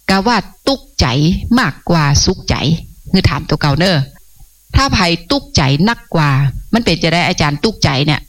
กะว่าตุกใจมากกว่าสุขใจคือถามตัวเก่าเนอะถ้าไผตุกใจนักกว่ามันเป็นจะได้อาจารย์ตุกใจเนี่ย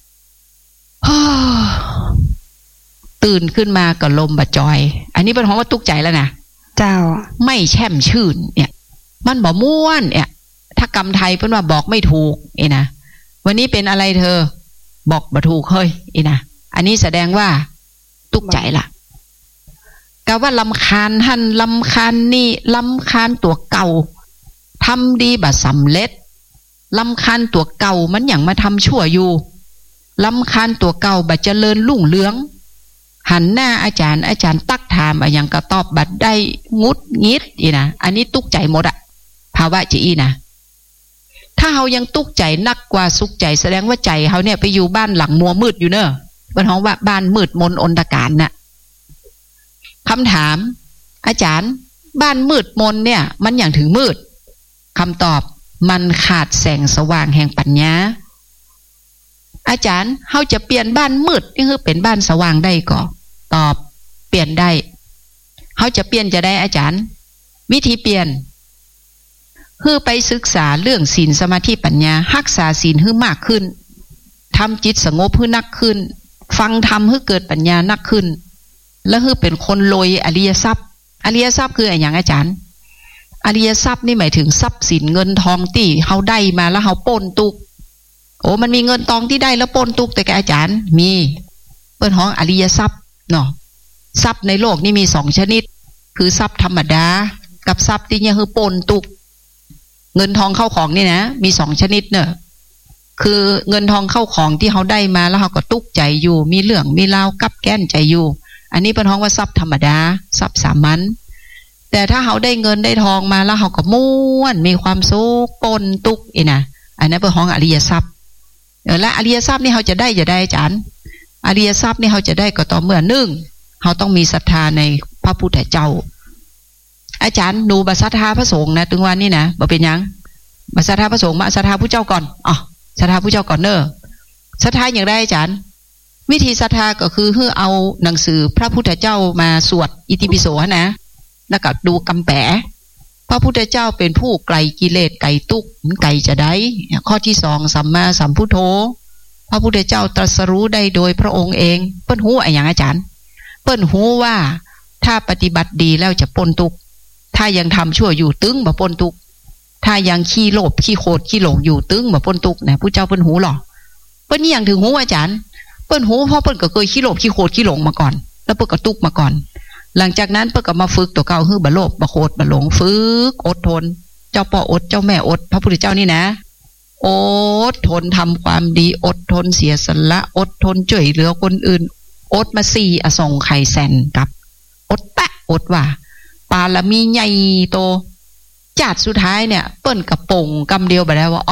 ตื่นขึ้นมาก็ลมบะจอยอันนี้เป็นของว่าตุกใจแล้วนะเจ้าไม่แช่มชื่นเนี่ยมันบ่ม่วนเนี่ยถ้ากำไทยเพิ่นว่าบอกไม่ถูกนะวันนี้เป็นอะไรเธอบอกบ่ถูกเฮ้ยนะอันนี้แสดงว่าตุกใจล่ะกะว่าลำคาญหันลำคาญนี่ลำคาญตัวเก่าทำดีบ่สำเร็จลำคาญตัวเก่ามันอย่างมาทำชั่วอยู่ลำคาญตัวเก่าบ่เจริญรุ่งเรืองหันหน้าอาจารย์ตักถามอย่างก็ตอบบัดได้งุดงิดนะอันนี้ตุกใจหมดอะภาวะจีนะถ้าเฮายังตุกใจนักกว่าสุขใจแสดงว่าใจเฮาเนี่ยไปอยู่บ้านหลังมัวมืดอยู่เนอะเป็นห้องว่าบ้านมืดมนอนตการน่ะคำถามอาจารย์บ้านมืดมนเนี่ยมันอย่างถึงมืดคำตอบมันขาดแสงสว่างแห่งปัญญาอาจารย์เฮาจะเปลี่ยนบ้านมืดนี่คือเป็นบ้านสว่างได้ก่อตอบเปลี่ยนได้เฮาจะเปลี่ยนจะได้อาจารย์วิธีเปลี่ยนคือไปศึกษาเรื่องศีลสมาธิปัญญารักษาศีลให้มากขึ้นทำจิตสงบให้นักขึ้นฟังธรรมให้เกิดปัญญานักขึ้นแล้วคือเป็นคนรวยอริยทรัพย์อริยทรัพย์คืออะไรอย่างอาจารย์อริยทรัพย์นี่หมายถึงทรัพย์สินเงินทองที่เฮาได้มาแล้วเฮาปล้นตุกโอ้มันมีเงินทองที่ได้แล้วปล้นตุกแต่แกอาจารย์มีเปิ้นฮ้องอริยทรัพย์เนาะทรัพย์ในโลกนี่มี2ชนิดคือทรัพย์ธรรมดากับทรัพย์ที่เนี่ยคือปล้นตุกเงินทองเข้าของนี่นะมี2ชนิดเนอะคือเงินทองเข้าของที่เขาได้มาแล้วเขาก็ตุกใจอยู่มีเรื่องมีราวกับแก้นใจอยู่อันนี้เป็นฮ้องว่าทรัพย์ธรรมดาทรัพย์สามัญแต่ถ้าเขาได้เงินได้ทองมาแล้วเขาก็ม่วนมีความสุขปนตุกนะอันนั้นเป็นฮ้องอริยทรัพย์และอริยทรัพย์นี่เขาจะได้อาจารย์อริยทรัพย์นี่เขาจะได้ก็ต่อเมื่อ1เขาต้องมีศรัทธาในพระพุทธเจ้าอาจารย์หนูบัศรัทธาพระสงฆ์นะถึงวันนี้นะบ่เป็นยังบัศรัทธาพระสงฆ์มาศรัทธาผู้เจ้าก่อนศรัทธาผู้เจ้าก่อนเนอะศรัทธาอย่างไรอาจารย์วิธีศรัทธาก็คือให้เอาหนังสือพระพุทธเจ้ามาสวดอิติปิโสนะแล้วก็ดูกำแปะพระพุทธเจ้าเป็นผู้ไกลกิเลสไกลตุกไกลจะได้ข้อที่2สัมมาสัมพุทโธพระพุทธเจ้าตรัสรู้ได้โดยพระองค์เองเปิ้นหู้อย่างอาจารย์เปิ้นหู้ว่าถ้าปฏิบัติดีแล้วจะปนตุกถ้ายังทำชั่วอยู่ตึงบ่ปนตุกถ้ายังขี้โลภขี้โคตรขี้หลงอยู่ตึงบ่ปนตุกนะผู้เจ้าเปิ้นหูหรอเปิ้นนี่อย่างถึงหูอาจารย์เปิ้นหูเพราะเปิ้นก็เคยขี้โลภขี้โคตรขี้หลงมาก่อนแล้วเปิ้นก็ตุกมาก่อนหลังจากนั้นเปิ้นก็มาฝึกตัวเก่าคือบ่โลภบ่โคตรบ่หลงฝึกอดทนเจ้าพ่ออดเจ้าแม่อดพระพุทธเจ้านี่นะอดทนทำความดีอดทนเสียสละอดทนช่วยเหลือคนอื่นอดมา4อสงไขยแสนกับอดตะอดว่าปาละมีใหญ่โตจาดสุดท้ายเนี่ยเปิ้นกระป่งกำเดียวไปแล้วว่า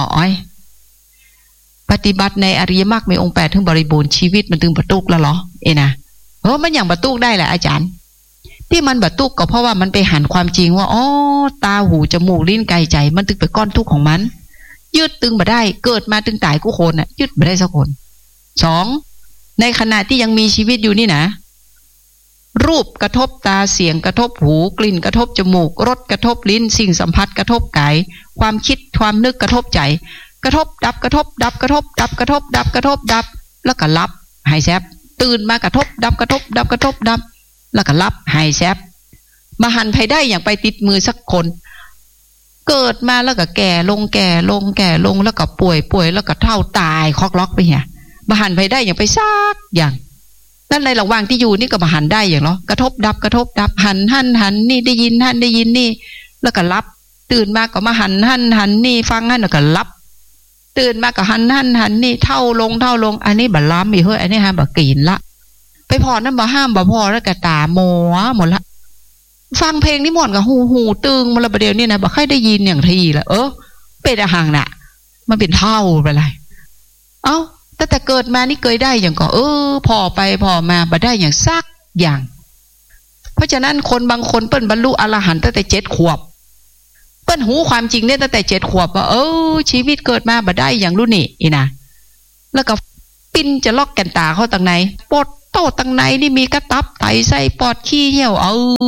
ปฏิบัติในอริยมรรคมีองค์8ถึงบริบูรณ์ชีวิตมันถึงบรรลุแล้วเหรอนะมันอย่างบรรลุได้แหละอาจารย์ที่มันบรรลุก็เพราะว่ามันไปหันความจริงว่าตาหูจมูกลิ้นกายใจมันถึงเป็นก้อนทุกข์ของมันยืดตึงมาได้เกิดมาตึงตายกูคนน่ะยืดมาได้สักคน2ในขณะที่ยังมีชีวิตอยู่นี่นะรูปกระทบตาเสียงกระทบหูกลิ่นกระทบจมูกรสกระทบลิ้นสิ่งสัมผัสกระทบกายความคิดความนึกกระทบใจกระทบดับกระทบดับกระทบดับกระทบดับกระทบดับแล้วก็รับหายแซบตื่นมากระทบดับกระทบดับกระทบดับแล้วก็รับหายแซบมาหันไปได้อย่างไปติดมือสักคนเกิดมาแล้วก็แก่ลงแล้วก็ป่วยแล้วก็เฒ่าตายคอกล็อกไปเนี่ยมาหันไปได้อย่างไปซักอย่างนั่นในระหว่างที่อยู่นี่ก็มาหันได้อย่างเนาะกระทบดับหันนี่ได้ยินนี่แล้วก็รับตื่นมาก็มาหันนี่ฟังแล้วก็รับตื่นมาก็หันนี่เท่าลงอันนี้บัลลัมอีกเฮ้ยอันนี้ห้ามบักกินละไปพอนั่นบ่ห้ามบ่พอแล้วก็ตาหมดละฟังเพลงนี่หมดกับหูตึงมาละประเดี๋ยวนี่นะบ่ค่อยได้ยินอย่างทีละเป็นอาหารน่ะมันเป็นเท่าไปเลยแต่เกิดมานี่เคยได้อย่างก็พอไปพอมาบ่ได้อย่างซักอย่าง เพราะฉะนั้นคนบางคนเปิ้นบรรลุอรหันต์ตั้งแต่7 ขวบเปิ้นหูความจริงเนี่ยตั้งแต่7 ขวบว่าชีวิตเกิดมาบ่ได้อย่างรุ่นนี่นะแล้วก็ปิ้นจะลอกแก่นตาเข้าตังไหนปอดโตตังไหนนี่มีกระตับไตไส้ปอดขี้เหี่ยว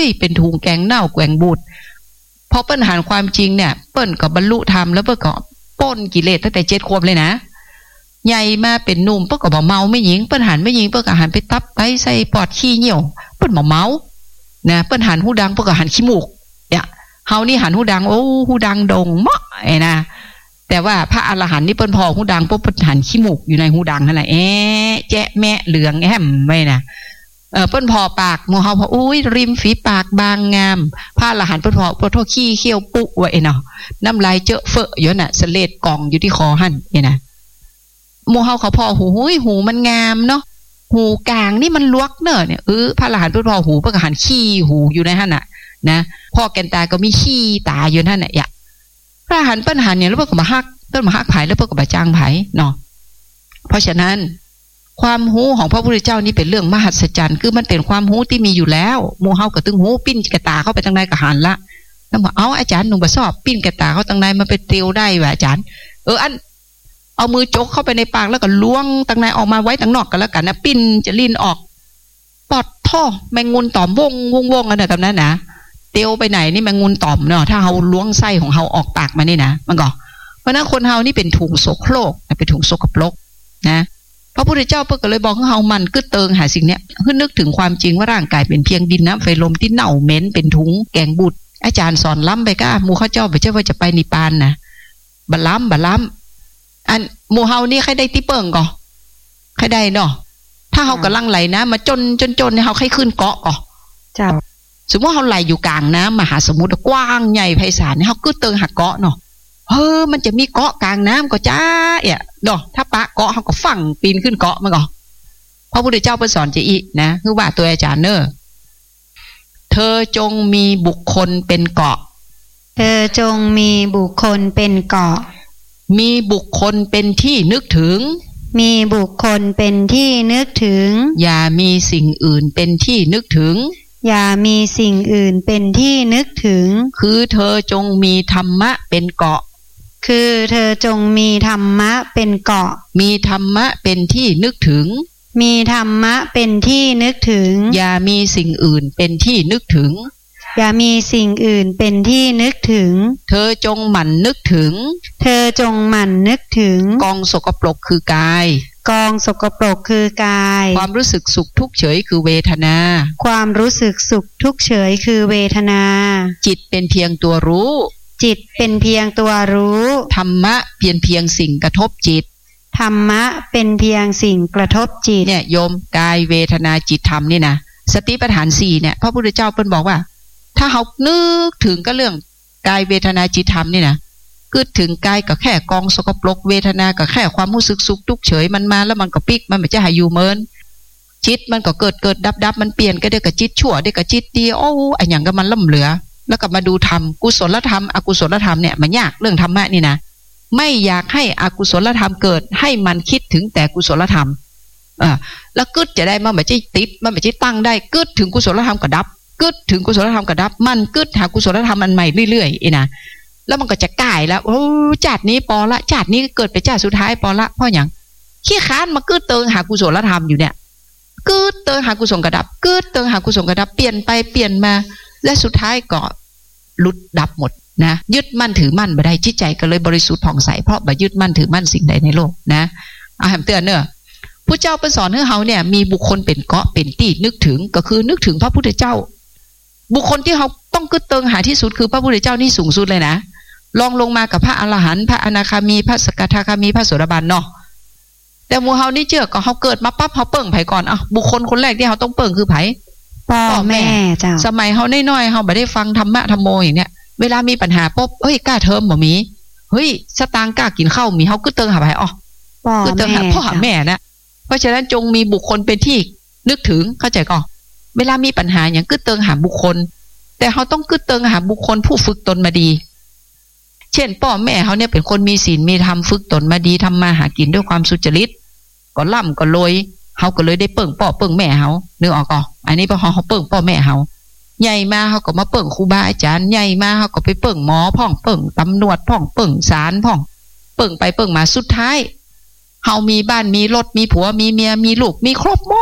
ยเป็นถุงแกงเน่าแกงบูดพอเปิ้นหันความจริงเนี่ยเปิ้นก็บรรลุธรรมแล้วเปิ้นก็ป้นกิเลสตั้งแต่7 ขวบเลยนะใหญ่มาเป็นหนุ่มเปิ้นก็บ่เมาไม่หญิงเปิ้นหันไม่หญิงเปิ้นก็หันไปตับไตใส่ปอดขี้เหี่ยวเปิ้นบ่เมานะเปิ้นหันหูดังเปิ้นก็หันขี้มูกเนี่ยเฮานี่หันหูดังโอ้หูดังดงเมาะไอ้นะแต่ว่าพระอรหันต์นี่เปิ้นพอหูดังปุ๊บเปิ้นหันขี้มูกอยู่ในหูดังนั่นแหละแจ๊ะแมะเหลืองแอมไว้นะเปิ้นพอปากหมู่เฮาพออุ้ยริมฝีปากบางงามพระอรหันต์เปิ้นพอโทษขี้เขี้ยวปุไว้เนาะน้ำลายเจอะเฟอะอยู่น่ะสะเลดกองอยู่ที่คอหั่นนี่นะหมู่เฮาเขาพอหูมันงามเนาะหูกลางนี่มันลวกเนอะเนี่ยพระอรหันต์เปิ้นพอหูเปิ้นก็หันขี้หูอยู่ในหั่นน่ะนะพ่อแกนตาก็มีขี้ตาอยู่นั่นน่ะพระอรหันต์เปิ้นหันเนี่ยแล้วเปิ้นก็มาฮักเปิ้นมาฮักไผแล้วเปิ้นก็มาจ้างไผเนาะเพราะฉะนั้นความหูของพระพุทธเจ้านี่เป็นเรื่องมหัศจรรย์คือมันเป็นความหูที่มีอยู่แล้วหมู่เฮาก็ตึงหูปิ้นกระตาเข้าไปทางในก็หันละแล้วบอกเอาอาจารย์หนูบ่ชอบปิ้นกระตาเข้าทางในมันเป็นเตียวได้ว่ะอาจารย์อันเอามือจกเข้าไปในปากแล้วก็ล้วงทางในออกมาไว้ทางนอกกันแล้วกันนะปิ้นจะลิ้นออกปอดท่อแมงมุนต่อมวงอันน่ะตอนนั้นนะเตียวไปไหนนี่แมงมุนต่อมเนาะถ้าเฮาล้วงไส้ของเฮาออกปากมานี่นะมันก็เพราะนั้นคนเฮานี่เป็นถุงโสโครกเป็นถุงสกปรกนะพระพุทธเจ้าเพิ่นก็เลยบอกให้เฮามันกึดเติงหาสิ่งเนี้ยให้นึกถึงความจริงว่าร่างกายเป็นเพียงดินน้ำไฟลมที่เน่าเหม็นเป็นถุงแกงบุตรอาจารย์สอนล้ำไปก้าหมู่ข้าเจ้าไปเจ้าว่าจะไปนิพพานนะบัลล้ำอันหมู่เฮานี่ใครได้ติเปิงก่อใครได้เนาะถ้าเฮากำลังไหลนะมาจนเนี่ยเฮาใครขึ้นเกาะก่อเจ้าสมมติเฮาไหลอยู่กลางน้ำมหาสมุทรกว้างใหญ่ไพศาลเฮากึดเติงหักเกาะเนาะมันจะมีเกาะกลางน้ำก็จ้าเนาะถ้าปะเกาะเขาก็ฝั่งปีนขึ้นเกาะมันก็พระพุทธเจ้าเพิ่นสอนจะอีนะคือว่าตัวอาจารย์เนอะเธอจงมีบุคคลเป็นเกาะเธอจงมีบุคคลเป็นเกาะมีบุคคลเป็นที่นึกถึงมีบุคคลเป็นที่นึกถึงอย่ามีสิ่งอื่นเป็นที่นึกถึงอย่ามีสิ่งอื่นเป็นที่นึกถึงคือเธอจงมีธรรมะเป็นเกาะคือเธอจงมีธรรมะเป็นเกาะมีธรรมะเป็นที่นึกถึงมีธรรมะเป็นที่นึกถึงอย่ามีสิ่งอื่นเป็นที่นึกถึงอย่ามีสิ่งอื่นเป็นที่นึกถึงเธอจงหมั่นนึกถึงเธอจงหมั่นนึกถึงกองสกปรกคือกายกองสกปรกคือกายความรู้สึกสุขทุกข์เฉยคือเวทนาความรู้สึกสุขทุกข์เฉยคือเวทนาจิตเป็นเพียงตัวรู้จิตเป็นเพียงตัวรู้ธรรมะเพียงสิ่งกระทบจิตธรรมะเป็นเพียงสิ่งกระทบจิตเนี่ยโยมกายเวทนาจิตธรรมนี่นะสติปัฏฐาน4เนี่ยพระพุทธเจ้าเพิ่นบอกว่าถ้าเฮานึกถึงก็เรื่องกายเวทนาจิตธรรมนี่นะกึดถึงกายก็แค่กองสกปรกเวทนาก็แค่ความรู้สึกสุขทุกข์เฉยมันมาแล้วมันก็ปิกมันไม่จะหายอยู่เมินจิตมันก็เกิดดับมันเปลี่ยนก็ได้กับจิตชั่วได้กับจิตดีโอ้ไอ้หยังก็มันล่ำเหลือแล้วก็มาดูธรรมกุศลธรรมอกุศลธรรมเนี่ยมันยากเรื่องธรรมะนี่นะไม่อยากให้อกุศลธรรมเกิดให้มันคิดถึงแต่กุศลธรรมแล้วกึดจะได้มันไม่ใช่ติดมันไม่ใช่ตั้งได้กึดถึงกุศลธรรมก็ดับกึดถึงกุศลธรรมก็ดับมันกึดหากุศลธรรมมันใหม่เรื่อยๆนะแล้วมันก็จะก่ายแล้วโอ้ชาตินี้ปอละชาตินี้เกิดไปชาติสุดท้ายปอละเพราะอย่างขี้ค้านมากึดเติงหากุศลธรรมอยู่เนี่ยกึดเติงหากุศลกระดับกึดเติงหากุศลกระดับเปลี่ยนไปเปลี่ยนมาและสุดท้ายก็หลุดดับหมดนะยึดมั่นถือมั่นบ่ได้จิตใจก็เลยบริสุทธิ์ผ่องใสเพราะบ่ยึดมั่นถือมั่นสิ่งใดในโลกนะเอาให้เตือนเนอะผู้เจ้าเปิ้นสอนให้เฮาเนี่ยมีบุคคลเป็นเกาะเป็นที่นึกถึงก็คือนึกถึงพระพุทธเจ้าบุคคลที่เฮาต้องกึดเติงหาที่สุดคือพระพุทธเจ้านี่สูงสุดเลยนะลองลงมากับพระอรหันต์พระอนาคามีพระสกทาคามีพระโสดาบันเนาะแต่หมู่เฮานี่เชื่อก็เฮาเกิดมาปั๊บเฮาเปิ้งไผก่อนบุคคลคนแรกที่เฮาต้องเปิ้งคือไผพ่อแม่เจ้าสมัยเฮาน้อยๆเฮาบ่ได้ฟังธรรมะธรรมโมอย่างเนี้ยเวลามีปัญหาปุ๊บกล้าเทอมบ่มีเฮ้ยสตางค์กล้ากินข้าวมีเฮากึดเติงหาไผกึดเติงหาพ่อหาแม่นะเพราะฉะนั้นจงมีบุคคลเป็นที่นึกถึงเข้าใจก่อนเวลามีปัญหาอย่างกึดเติงหาบุคคลแต่เฮาต้องกึดเติงหาบุคคลผู้ฝึกตนมาดีเช่นพ่อแม่เฮาเนี่ยเป็นคนมีศีลมีธรรมฝึกตนมาดีทำมาหากินด้วยความสุจริตก็ร่ำก็รวยเฮาก็เลยได้เปิ่งพ่อเปิ่งแม่เฮานึกออกก่ออันนี้พอเฮาเปิ่งพ่อแม่เฮาใหญ่มาเฮาก็มาเปิ่งครูบาอาจารย์ใหญ่มาเฮาก็ไปเปิ่งหมอพ่องเปิ่งตำรวจพ่องเปิ่งศาลพ่องเปิ่งไปเปิ่งมาสุดท้ายเฮามีบ้านมีรถมีผัวมีเมียมีลูกมีครบหมด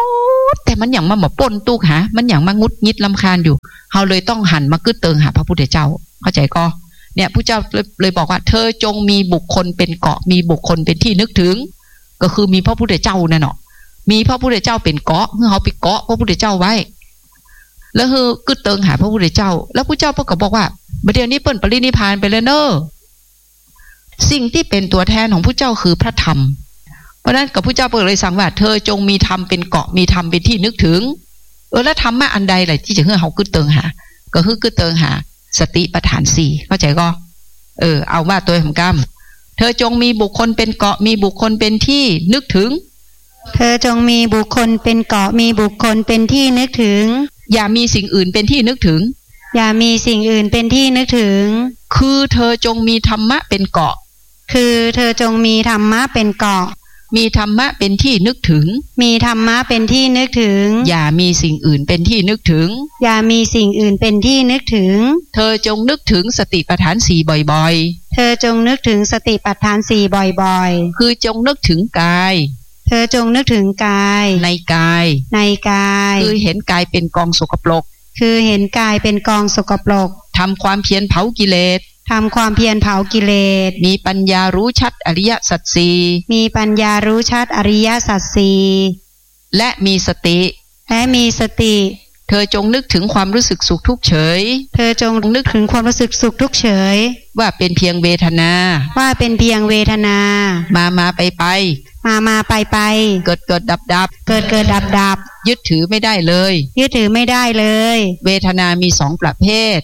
ดแต่มันอย่างมาหมอป่นตุกหามันอย่างมางุดงิดลำคาญอยู่เฮาเลยต้องหันมากึดเติงหาพระพุทธเจ้าเข้าใจก็เนี่ยผู้เจ้าเลยบอกว่าเธอจงมีบุคคลเป็นเกาะมีบุคคลเป็นที่นึกถึงก็คือมีพระพุทธเจ้านั่นเนาะมีพระพุทธเจ้าเป็นเกาะเมื่อเขาไปเกาะพระพุทธเจ้าไว้แล้วคือกึดเติงหาพระพุทธเจ้าแล้วผู้เจ้าก็บอกว่าเดี๋ยวนี้เปิ้นปรินิพพานไปแล้วเนอะสิ่งที่เป็นตัวแทนของผู้เจ้าคือพระธรรมเพราะนั้นกับผู้เจ้าเปิดเลยสั่งว่าเธอจงมีธรรมเป็นเกาะมีธรรมเป็นที่นึกถึงแล้วธรรมะอันใดล่ะที่จะให้เฮากึดเติงหาก็คือกึดเติงหาสติปัฏฐาน4เข้าใจก็เอาว่าตัวของกรรมเธอจงมีบุคคลเป็นเกาะมีบุคคลเป็นที่นึกถึงเธอจงมีบุคคลเป็นเกาะมีบุคคลเป็นที่นึกถึงอย่ามีสิ่งอื่นเป็นที่นึกถึงอย่ามีสิ่งอื่นเป็นที่นึกถึงคือเธอจงมีธรรมะเป็นเกาะคือเธอจงมีธรรมะเป็นเกาะมีธรรมะเป็นที่นึกถึงมีธรรมะเป็นที่นึกถึงอย่ามีสิ่งอื่นเป็นที่นึกถึงอย่ามีสิ่งอื่นเป็นที่นึกถึงเธอจงนึกถึงสติปัฏฐาน4บ่อยๆเธอจงนึกถึงสติปัฏฐาน4บ่อยๆคือจงนึกถึงกายเธอจงนึกถึงกายในกายในกายคือเห็นกายเป็นกองสกปรกคือเห็นกายเป็นกองสกปรกทำความเพียรเผากิเลสทำความเพียรเผากิเลสมีปัญญารู้ชัดอริยสัจสี่มีปัญญารู้ชัดอริยสัจสี่และมีสติเธอจงนึกถึงความรู้สึกสุขทุกข์เฉยเธอจงนึกถึงความรู้สึกสุขทุกข์เฉยว่าเป็นเพียงเวทนาว่าเป็นเพียงเวทนามาไปไปเกิดดับเกิดดับยึดถือไม่ได้เลยเวทนามี2ประเภท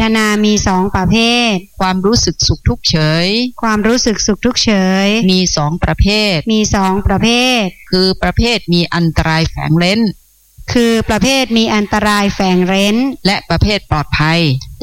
ความรู้สึกสุขทุกข์เฉยมี2ประเภทคือประเภทมีอันตรายแฝงเร้นและประเภทปลอดภัย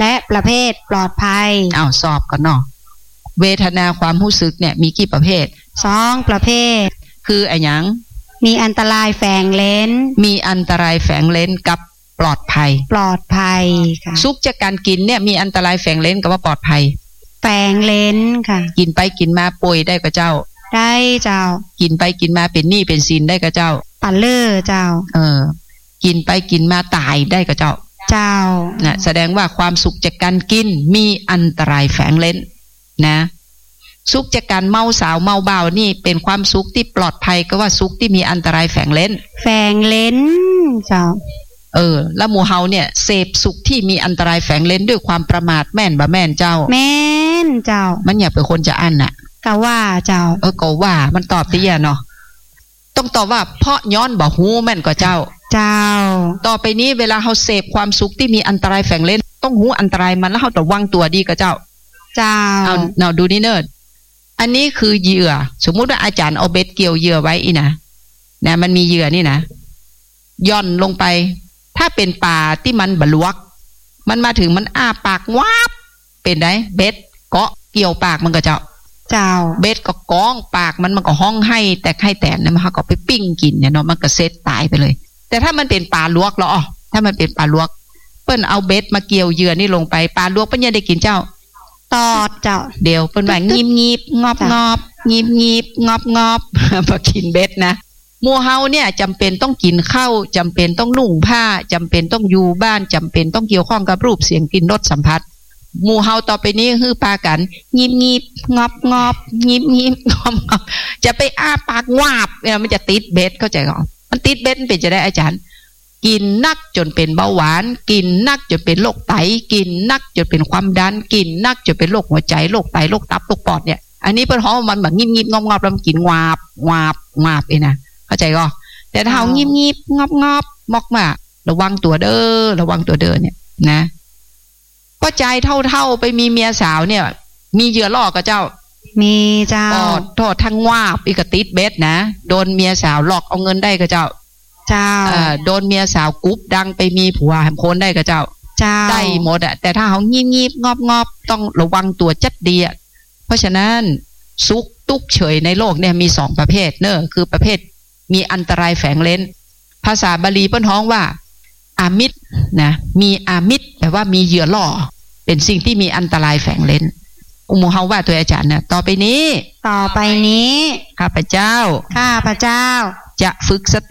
เอาสอบกันเนาะเวทนาความรู้สึกเนี่ยมีกี่ประเภท 2ประเภทคืออะไรอย่างมีอันตรายแฝงเร้นกับปลอดภัยค่ะสุขจากการกินเนี่ยมีอันตรายแฝงเร้นกับว่าปลอดภัยแฝงเร้นค่ะกินไปกินมาป่วยได้กับเจ้าได้เจ้ากินไปกินมาเป็นหนี้เป็นสินได้กับเจ้าปันเล่อเจ้ากินไปกินมาตายได้กับเจ้าน่ะแสดงว่าความสุขจากการกินมีอันตรายแฝงเร้นนะสุขจากการเมาสาวเมาเบานี่เป็นความสุขที่ปลอดภัยก็ว่าสุขที่มีอันตรายแฝงเร้นเจ้าแล้วหมู่เฮาเนี่ยเสพสุขที่มีอันตรายแฝงเร้นด้วยความประมาทแม่นบ่แม่นเจ้าแม่นเจ้ามันอย่าเป็นคนจะอั้นน่ะก็ว่าเจ้าก็ว่ามันตอบติเนาะต้องตอบว่าเพราะย้อนบ่ฮู้แม่นกว่าเจ้าต่อไปนี้เวลาเฮาเสพความสุขที่มีอันตรายแฝงเร้นต้องฮู้อันตรายมันแล้วเฮาระวังตัวดีกับเจ้าเอาดูนี่เนิร์ดอันนี้คือเหยื่อสมมุติว่าอาจารย์เอาเบ็ดเกี่ยวเหยื่อไว้นะมันมีเหยื่อนี่นะย่อนลงไปถ้าเป็นปลาที่มันบลวกมันมาถึงมันอ้าปากวาบเป็นไงเบ็ดเกาะเกี่ยวปากมันก็เจ้าเบ็ดก็ก้องปากมันก็ห้องให้แต่นะมันก็ไปปิ้งกินเนี่ยเนาะมันก็เซตตายไปเลยแต่ถ้ามันเป็นปลาลวกเหรอถ้ามันเป็นปลาลวกเปิ้นเอาเบ็ดมาเกี่ยวเหยื่อนี่ลงไปปลาลวกเปิ้นยังได้กินเจ้าตอดเจ้าเดี๋ยวเป็นแบบงีบงอบพอกินเบ็ดนะหมู่เฮาเนี่ยจำเป็นต้องกินข้าวจำเป็นต้องนุ่งผ้าจำเป็นต้องอยู่บ้านจำเป็นต้องเกี่ยวข้องกับรูปเสียงกลิ่นรสสัมผัสหมู่เฮาต่อไปนี้คือปากันงีบงอบจะไปอ้าปากวาบมันจะติดเบ็ดเข้าใจก่อนมันติดเบ็ดเป็นจะได้อาจารย์กินนักจนเป็นเบาหวานกินนักจนเป็นโรคไตกินนักจนเป็นความดันกินนักจนเป็นโรคหัวใจโรคไตโรคตับโรคปอดเนี่ยอันนี้เป็นเพราะมันแบบงีบงอบแล้วมันกินวาบเองนะเข้าใจก็แต่ถ้าเอางีบงอบมอกมาระวังตัวเด้อเนี่ยนะก็ใจเท่าไปมีเมียสาวเนี่ยมีเหยื่อล่อกับเจ้ามีเจ้าโทษทั้งวาบอีกติดเบ็ดนะโดนเมียสาวหลอกเอาเงินได้กับเจ้าโดนเมียสาวกุ๊บดังไปมีผัวแหมโคนได้กับเจ้าได้หมดแต่ถ้าเขางีบงอบต้องระวังตัวจัดดีเพราะฉะนั้นสุขทุกข์เฉยในโลกเนี่ยมี2ประเภทเนอะคือประเภทมีอันตรายแฝงเร้นภาษาบาลีเปิ้นฮ้องว่าอามิตรนะมีอามิตรแปลว่ามีเหยื่อล่อเป็นสิ่งที่มีอันตรายแฝงเร้นอุโมเฮาว่าตัวอาจารย์นะต่อไปนี้ข้าพเจ้าจะฝึกสติ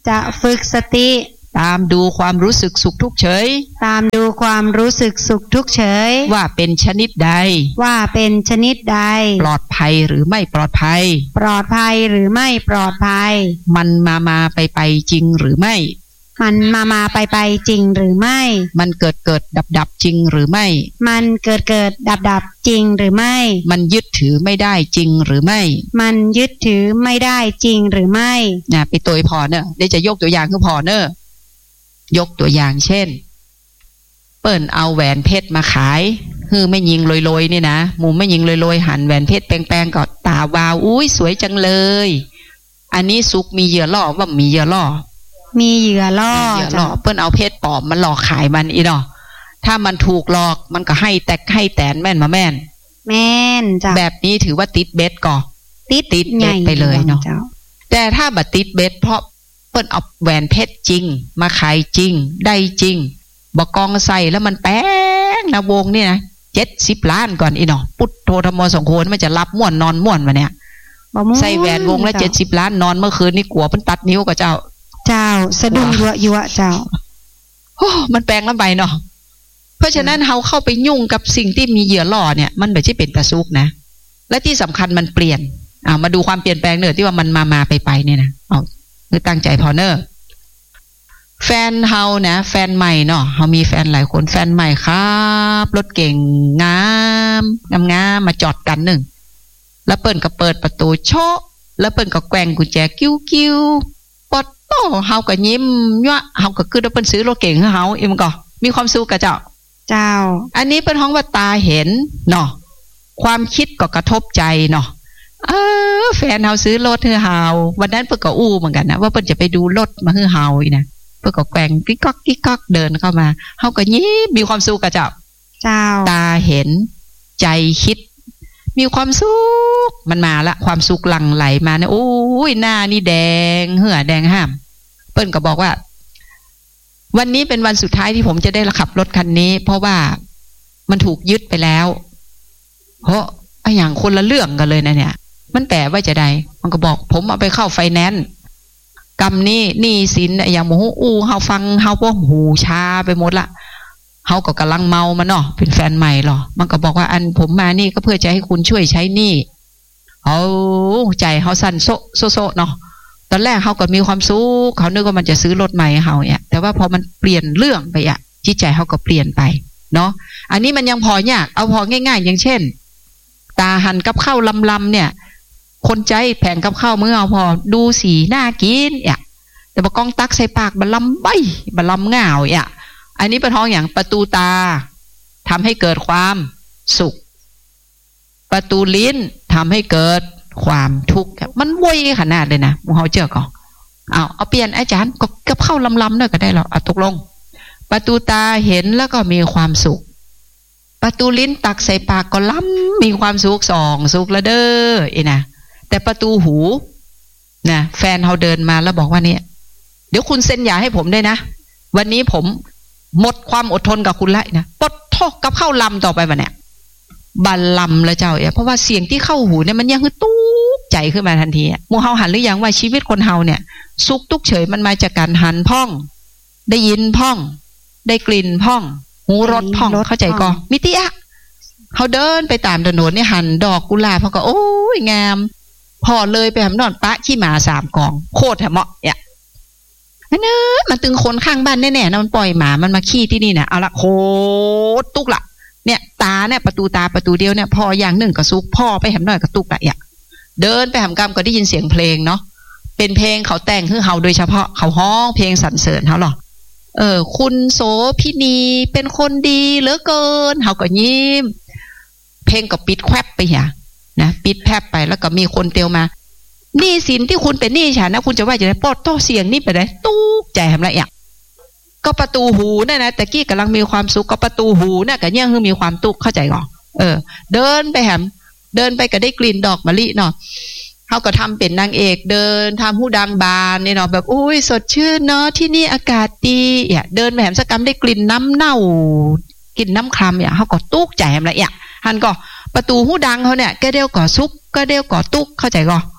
จะฝึกสติตามดูความรู้สึกสุขทุกข์เฉยตามดูความรู้สึกสุขทุกข์เฉยว่าเป็นชนิดใดว่าเป็นชนิดใดปลอดภัยหรือไม่ปลอดภัยปลอดภัยหรือไม่ปลอดภัยมันมาไปจริงหรือไม่มันมาไปจริงหรือไม่มันเกิดดับจริงหรือไม่มันเกิดดับจริงหรือไม่มันยึดถือไม่ได้จริงหรือไม่มันยึดถือไม่ได้จริงหรือไม่ไปตัวพอเนอะได้จะยกตัวอย่างคือพอเนอะยกตัวอย่างเช่นเปิ้นเอาแหวนเพชรมาขายไม่ยิงลอยๆนี่นะหมูไม่ยิงลอยๆหันแหวนเพชรแปลงๆก็ตาวาวอุ้ยสวยจังเลยอันนี้ซุกมีเหยื่อล่อว่ามีเหยื่อล่อมีเหยื่อล่อเปิ้นเอาเพชรปลอมมันหลอกขายมันอีเนาะถ้ามันถูกหลอกมันก็ให้แตนแม่นมาแม่นจ้ะแบบนี้ถือว่าติดเบ็ดก่อติดเบ็ดไปเลยเนาะแต่ถ้าบัดติดเบ็ดเพราะเปิ้นเอาแหวนเพชรจริงมาขายจริงได้จริงบอกกองใส่แล้วมันแป้งนะวงนี่นะ70 ล้านก่อนอีเนาะพุทโธธรรมสงฆ์โคนมันจะรับม่วนนอนม่วนมาเนี่ยใส่แหวนวงละ70 ล้านนอนเมื่อคืนนี่กลัวเพิ่นตัดนิ้วกับเจ้าสะดุ้งยั่วเจ้าโอ้มันแปลงลำไปเนาะเพราะฉะนั้นเราเข้าไปยุ่งกับสิ่งที่มีเหยื่อล่อเนี่ยมันไม่ใช่เป็นตะซุกนะและที่สำคัญมันเปลี่ยนมาดูความเปลี่ยนแปลงเนอะที่ว่ามันมาไปเนี่ยนะคือตั้งใจพอเนอะแฟนเฮานะแฟนใหม่เนาะเฮามีแฟนหลายคนแฟนใหม่ครับรถเก่งงามมาจอดกันหนึ่งแล้วเปิ้นก็เปิดประตูโชะแล้วเปิ้นก็แกว่งกุญแจกิ้วปอดโตเฮาก็ยิ้มยั่วเฮาก็คือเปิ้นซื้อรถเก่งให้เฮาเอ็มก็มีความสุขกับเจ้าอันนี้เป็นห้องว่าตาเห็นเนาะความคิดก็กระทบใจเนาะแฟนเฮาซื้อรถให้เฮาวันนั้นเปิ้นก็อู้เหมือนกันนะว่าเปิ้นจะไปดูรถมาให้เฮาอีนะเปิ้นก็แกว่งกิ๊กก๊อกเดินเข้ามาเฮาก็ยิ้มมีความสุขกับเจ้าตาเห็นใจคิดมีความสุขมันมาละความสุขหลั่งไหลมาเนี่ยโอ้ยหน้านี่แดงเหือแดงห้ามเปิ้นก็บอกว่าวันนี้เป็นวันสุดท้ายที่ผมจะได้ขับรถคันนี้เพราะว่ามันถูกยึดไปแล้วเพราะอย่างคนละเรื่องกันเลยนะเนี่ยมันแปลว่าจะได้มันก็บอกผมเอาไปเข้าไฟแนนซ์กรรมนี้หนี้สินอย่างโมโหเฮาฟังเฮาพวกหูชาไปหมดละเฮาก็กำลังเมามันเนาะเป็นแฟนใหม่หรอมันก็บอกว่าอันผมมานี่ก็เพื่อจะให้คุณช่วยใช้หนี้เอาใจเฮาสั่นโซเนาะตอนแรกเฮาก็มีความสุขเขานึกว่ามันจะซื้อรถใหม่เฮาเนี่ยแต่ว่าพอมันเปลี่ยนเรื่องไปจิตใจเฮาก็เปลี่ยนไปเนาะอันนี้มันยังพอยากเอาพอง่ายๆอย่างเช่นตาหันกับข้าวลำเนี่ยคนใจแผงกับข้าวเมื่อเอาพอดูสีน่ากินแต่บกองตักใส่ปากบะลำใบบะลำง่าวอันนี้เป็นท้องอย่างประตูตาทำให้เกิดความสุขประตูลิ้นทำให้เกิดความทุกข์มันวุ่ยขนาดเลยนะมูเฮาเจอก่อนเอาเปลี่ยนอาจารย์กับข้าวลำๆด้วยก็ได้หรอตกลงประตูตาเห็นแล้วก็มีความสุขประตูลิ้นตักใส่ปากก็ล้ำมีความสุขสุขละเด้อนะแต่ประตูหูนะแฟนเขาเดินมาแล้วบอกว่าเนี่ยเดี๋ยวคุณเซ็นหย่าให้ผมด้วยนะวันนี้ผมหมดความอดทนกับคุณแล้วนะปดทอกกับเข้าลำต่อไปวะเนี่ยบัลลำแล้วเจ้าเพราะว่าเสียงที่เข้าหูเนี่ยมันยังคือตุ๊กใจขึ้นมาทันทีมูเฮาหันหรือยังว่าชีวิตคนเฮาเนี่ยสุขทุกเฉยมันมาจากการหันพ่องได้ยินพ่องได้กลิ่นพ่องหูรสพ่องเข้าใจก่อมิติเขาเดินไปตามถนนเนี่ยหันดอกกุหลาบเขาก็โอ้ยงามพอเลยไปหำนอนปะขี้หมา3 กองโคตรเหมาะมันตึงคนข้างบ้านแน่ๆนะมันปล่อยหมามันมาขี้ที่นี่เนี่ยเอาละโคตรตุกละเนี่ยตาเนี่ยประตูตาประตูเดียวเนี่ยพออย่างหนึ่งก็ซุกพ่อไปหำนอนก็ตุกละเดินไปหำกำก็ได้ยินเสียงเพลงเนาะเป็นเพลงเขาแต่งคือเฮาโดยเฉพาะเขาฮ้องเพลงสรรเสริญเขาหรอคุณโสพินีเป็นคนดีเหลือเกินเฮาก็ยิ้มเพลงก็ปิดแควบไปนะปิดแพบไปแล้วก็มีคนเตียวมาหนี้สินที่คุณเป็นหนี้ฉันนะคุณจะว่าจะได้ปอดโต้เสียงนี่ไปได้ตุ๊กใจทำไรก็ประตูหูนั่นนะแต่กี้กำลังมีความสุขก็ประตูหูน่ะก็ยังคือมีความตุ๊กเข้าใจก่อนเดินไปเดินไปก็ได้กลิ่นดอกมะลิเนาะเขาก็ทำเป็นนางเอกเดินทำหูดังบานเนี่ยเนาะแบบอุ้ยสดชื่นเนาะที่นี่อากาศดีเดินไปสักกรรมได้กลิ่นน้ำเน่ากลิ่นน้ำคลำเขาก็ตุ๊กใจทำไรหันก็ประตูหูดังเขาเนี่ยก็เดียวก่อซุกก็เดียวก่อตุ๊กเข้าใจก่อ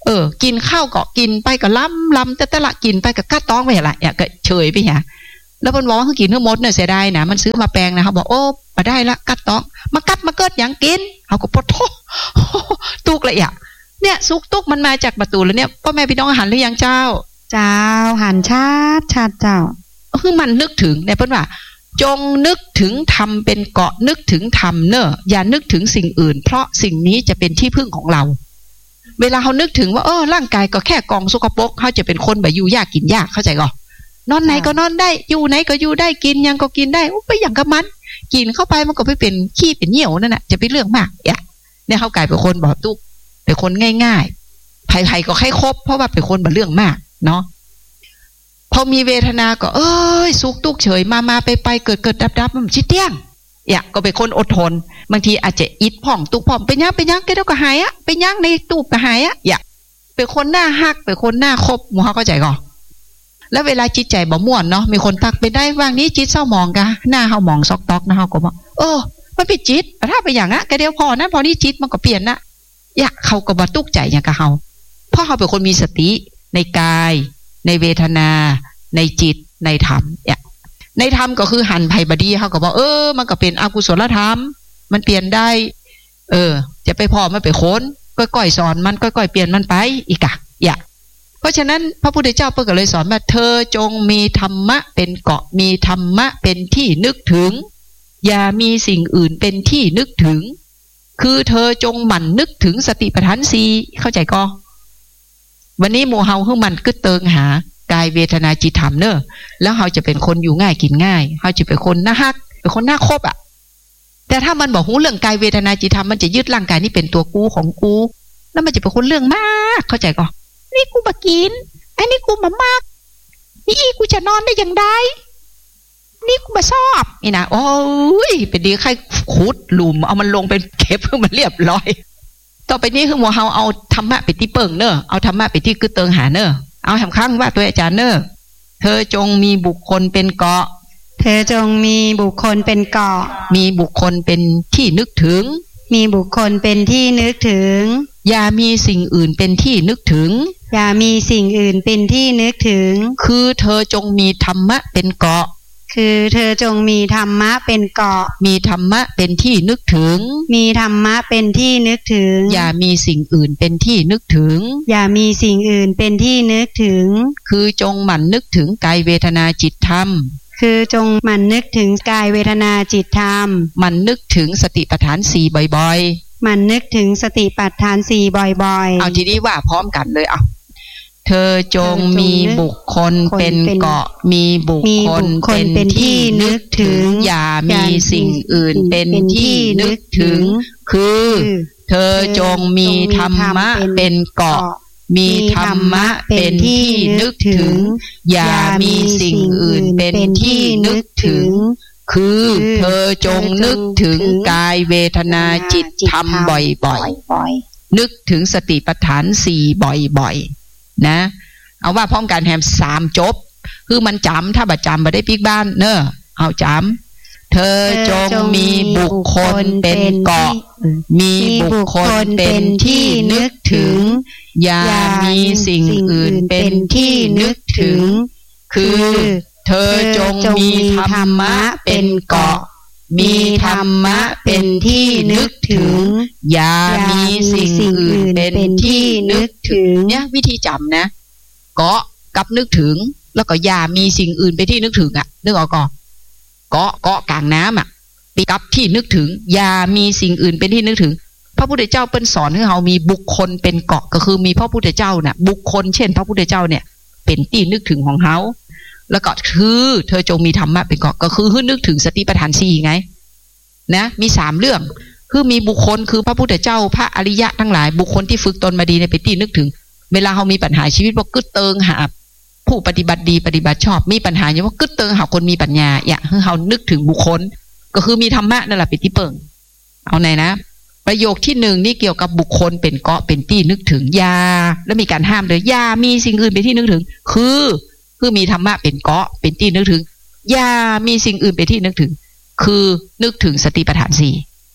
กินข้าวก็กินไปก็ล้ำแต่ละกินไปก็กัดต้องไปละอย่าก็เฉยไปหาแล้วเพิ่นบอกว่าเขากินทั้งหมดเนี่ยเสียดายนะมันซื้อมาแปลงนะเขาบอกโอ้มาได้ละกัดต้องมากัดมาเกิดอย่างกินเขาก็ปดโทตุกละอย่าเนี่ยซุกตุกมันมาจากประตูแล้วเนี่ยพ่อแม่พี่น้องอาหารหรือยังเจ้าหันชาติเจ้าคือมันนึกถึงเนี่ยเพิ่นว่าจงนึกถึงธรรมเป็นเกาะนึกถึงธรรมเนอะอย่านึกถึงสิ่งอื่นเพราะสิ่งนี้จะเป็นที่พึ่งของเราเวลาเขานึกถึงว่าร่างกายก็แค่กองสกปรกเขาจะเป็นคนแบบอยู่ยากกินยากเข้าใจก่อนนอนไหนก็นอนได้อยู่ไหนก็อยู่ได้กินยังก็กินได้ไปอย่างกับมันกินเข้าไปมันก็ไปเป็นขี้เป็นเหี่ยวนั่นน่ะจะเป็นเรื่องมากเนี่ยเขากลายเป็นคนบ่ตุกเป็นคนง่ายๆไผ่ๆก็ให้ครบเพราะว่าเป็นคนบ่เรื่องมากเนาะพอมีเวทนาก็สุกตุกเฉยมาไปเกิดดับมันชิดเตี้ยงก็เป็นคนอดทนบางทีอาจจะอิดผ่องตุกผ่องไปย่างแกเดี๋ยวก็หายไปย่างในตูบก็หายเป็นคนหน้าฮักเป็นคนหน้าคบหมู่เฮาเข้าใจก่อนแล้วเวลาจิตใจบ่ม่วนเนาะมีคนทักไปได้ว่างนี้จิตเศร้าหมองกะหน้าเฮาหมองซอกตอกนะเฮาก็บอกมันเป็นจิตถ้าไปอย่างแกเดี๋ยวพอนะพอนี้จิตมันก็เปลี่ยนนะเขาก็บ่ตุกใจอย่างกับเฮาเพราะเฮาเป็นคนมีสติในกายในเวทนาในจิตในธรรมในธรรมก็คือหันไผ่บดีเขาก็บอกมันก็เป็นอกุศลธรรมมันเปลี่ยนได้จะไปพอมันไปค้นก้อยๆสอนมันก้อยๆเปลี่ยนมันไปอีกเพราะฉะนั้นพระพุทธเจ้าเพิ่นก็เลยสอนว่าเธอจงมีธรรมะเป็นเกาะมีธรรมะเป็นที่นึกถึงอย่ามีสิ่งอื่นเป็นที่นึกถึงคือเธอจงหมั่นนึกถึงสติปัฏฐาน4เข้าใจก็วันนี้โมเฮาคือมันกึดเติงหากายเวทนาจิตธรรมเนอะแล้วเขาจะเป็นคนอยู่ง่ายกินง่ายเขาจะเป็นคนน่าฮักเป็นคนน่าคบแต่ถ้ามันบอกหูเรื่องกายเวทนาจิตธรรมมันจะยึดร่างกายนี่เป็นตัวกูของกูแล้วมันจะเป็นคนเรื่องมากเข้าใจก่อนนี่กูมากินไอ้นี่กูมามากนี่กูจะนอนได้อย่างไรนี่กูมาชอบนี่นะโอ้ยเป็นดีใครขุดหลุมเอามันลงเป็นเก็บเพื่อมันเรียบร้อยต่อไปนี้คือโมเฮาเอาธรรมะไปที่เปิงเนอะเอาธรรมะไปที่กึดเติงหาเนอะเอาแหมข้างว่าตัวอาจารย์เนอะเธอจงมีบุคคลเป็นเกาะเธอจงมีบุคคลเป็นเกาะมีบุคคลเป็นที่นึกถึงมีบุคคลเป็นที่นึกถึงอย่ามีสิ่งอื่นเป็นที่นึกถึงอย่ามีสิ่งอื่นเป็นที่นึกถึงคือเธอจงมีธรรมะเป็นเกาะคือเธอจงมีธรรมะเป็นเกาะมีธรรมะเป็นที่นึกถึงมีธรรมะเป็นที่นึกถึงอย่ามีสิ่งอื่นเป็นที่นึกถึงอย่ามีสิ่งอื่นเป็นที่นึกถึงคือจงหมั่นนึกถึงกายเวทนาจิตธรรมคือจงหมั่นนึกถึงกายเวทนาจิตธรรมหมั่นนึกถึงสติปัฏฐาน4บ่อยๆหมั่นนึกถึงสติปัฏฐาน4บ่อยๆเอาทีนี้ว่าพร้อมกันเลยเธอจงมีบุคคลเป็นเกาะมีบุคคลเป็นที่นึกถึงอย่ามีสิ่งอื่นเป็นที่นึกถึงคือเธอจงมีธรรมะเป็นเกาะมีธรรมะเป็นที่นึกถึงอย่ามีสิ่งอื่นเป็นที่นึกถึงคือเธอจงนึกถึงกายเวทนาจิตธรรมบ่อยๆนึกถึงสติปัฏฐาน4บ่อยๆนะเอาว่าพร้อมกันแฮม3จบคือมันจำถ้าบัดจำบัดได้ปิกบ้านเนอะเอาจำเธอจงมีบุคคลเป็นเกาะมีบุคคลเป็นที่นึกถึงอย่ามีสิ่งอื่นเป็นที่นึกถึงคือเธอจงมีธรรมะเป็นเกาะมีธรรมะเป็นที่นึกถึงอย่ามีสิ่งอื่นเป็นที่นึกถึงเนี่ยวิธีจำนะเกาะกับนึกถึงแล้วก็อย่ามีสิ่งอื่นเป็นที่นึกถึงนึกออกก่อนเกาะกลางน้ำปีกับที่นึกถึงอย่ามีสิ่งอื่นเป็นที่นึกถึงพระพุทธเจ้าเปิ้นสอนให้เรามีบุคคลเป็นเกาะก็คือมีพระพุทธเจ้าน่ะบุคคลเช่นพระพุทธเจ้าเนี่ยเป็นที่นึกถึงของเขาแล้วก็คือเธอจงมีธรรมะเป็นเกาะก็คือให้นึกถึงสติปัฏฐาน4ไงนะมี3เรื่องคือมีบุคคลคือพระพุทธเจ้าพระอริยะทั้งหลายบุคคลที่ฝึกตนมาดีในเป็นที่นึกถึงเวลาเรามีปัญหาชีวิตว่ากึดเติงหาผู้ปฏิบัติดีปฏิบัติชอบมีปัญหาอย่างว่ากึดเติงหาคนมีปัญญาให้เรานึกถึงบุคคลก็คือมีธรรมะนั่นแหละเป็นที่เปิงเอาไหนนะประโยคที่1นี่เกี่ยวกับบุคคลเป็นเกาะเป็นที่นึกถึงยาแล้วมีการห้ามเลยยามีสิ่งอื่นเป็นที่นึกถึงคือมีธรรมะเป็นเกาะเป็นที่นึกถึงยามีสิ่งอื่นเป็นที่นึกถึงคือนึกถึงสติปัฏฐาน4